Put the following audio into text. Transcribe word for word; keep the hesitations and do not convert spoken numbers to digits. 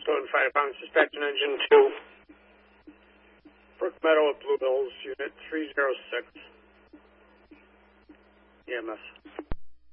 Stone Fire Department, Suspect Engine two. Brook Meadow at Blue Hills, Unit three oh six. E M S.